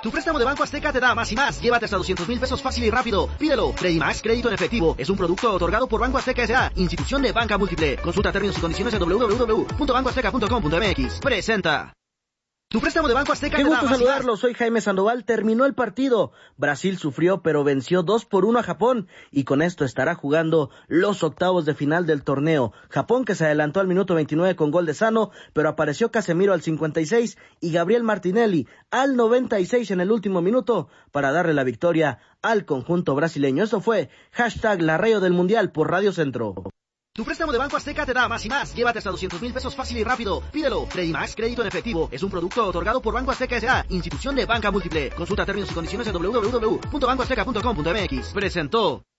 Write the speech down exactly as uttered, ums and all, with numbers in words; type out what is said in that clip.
Tu préstamo de Banco Azteca te da más y más. Llévate hasta doscientos mil pesos fácil y rápido. Pídelo. Credimax, crédito en efectivo. Es un producto otorgado por Banco Azteca S A, institución de banca múltiple. Consulta términos y condiciones en doble u doble u doble u punto banco azteca punto com punto m x. Presenta. Tu préstamo de Banco Azteca. Qué te gusto da más saludarlos, soy Jaime Sandoval. Terminó el partido. Brasil sufrió, pero venció dos por uno a Japón y con esto estará jugando los octavos de final del torneo. Japón, que se adelantó al minuto veintinueve con gol de Sano, pero apareció Casemiro al cincuenta y seis y Gabriel Martinelli al noventa y seis en el último minuto para darle la victoria al conjunto brasileño. Eso fue hashtag La Rayo del Mundial por Radio Centro. Tu préstamo de Banco Azteca te da más y más. Llévate hasta doscientos mil pesos fácil y rápido. Pídelo. Credimax, crédito en efectivo. Es un producto otorgado por Banco Azteca S A, institución de banca múltiple. Consulta términos y condiciones en doble u doble u doble u punto banco azteca punto com punto m x. Presentó.